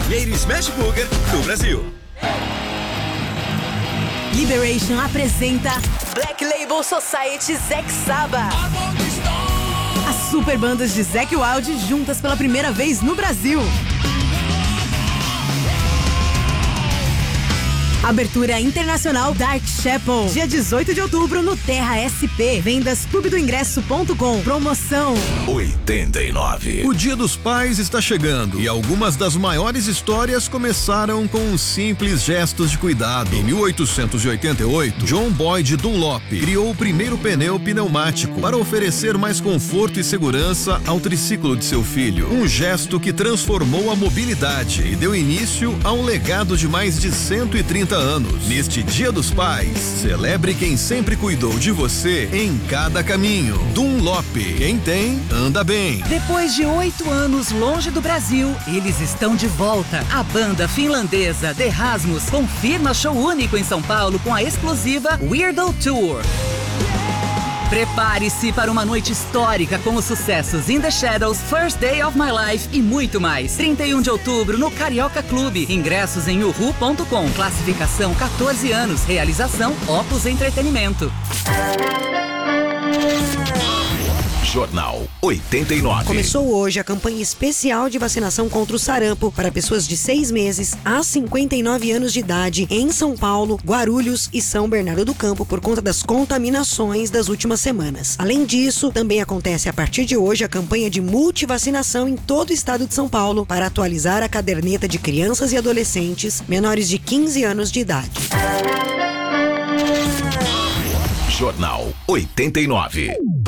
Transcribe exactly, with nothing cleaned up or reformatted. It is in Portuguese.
primeiro Smash Burger do Brasil. Liberation apresenta Black Label Society Zack Saba. As super bandas de Zack Wild juntas pela primeira vez no Brasil. Abertura internacional Dark Chapel, dia dezoito de outubro no Terra S P. Vendas clube do ingresso ponto com. Promoção oitenta e nove. O Dia dos Pais está chegando e algumas das maiores histórias começaram com simples gestos de cuidado. Em mil oitocentos e oitenta e oito, John Boyd Dunlop criou o primeiro pneu pneumático para oferecer mais conforto e segurança ao triciclo de seu filho. Um gesto que transformou a mobilidade e deu início a um legado de mais de cento e trinta anos. Neste Dia dos Pais, celebre quem sempre cuidou de você em cada caminho. Dunlop, quem tem, anda bem. Depois de oito anos longe do Brasil, eles estão de volta. A banda finlandesa The Rasmus confirma show único em São Paulo com a explosiva Weirdo Tour. Prepare-se para uma noite histórica com os sucessos In The Shadows, First Day of My Life e muito mais. trinta e um de outubro no Carioca Clube. Ingressos em uhu ponto com. Classificação quatorze anos. Realização Opus Entretenimento. Jornal oitenta e nove. Começou hoje a campanha especial de vacinação contra o sarampo para pessoas de seis meses a cinquenta e nove anos de idade em São Paulo, Guarulhos e São Bernardo do Campo por conta das contaminações das últimas semanas. Além disso, também acontece a partir de hoje a campanha de multivacinação em todo o estado de São Paulo para atualizar a caderneta de crianças e adolescentes menores de quinze anos de idade. Jornal oitenta e nove.